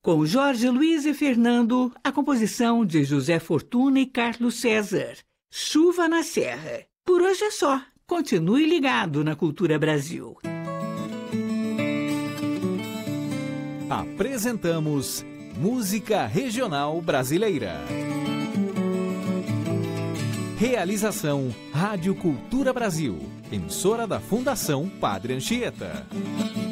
Com Jorge Luiz e Fernando, a composição de José Fortuna e Carlos César. Chuva na Serra. Por hoje é só. Continue ligado na Cultura Brasil. Apresentamos Música Regional Brasileira. Realização Rádio Cultura Brasil, emissora da Fundação Padre Anchieta.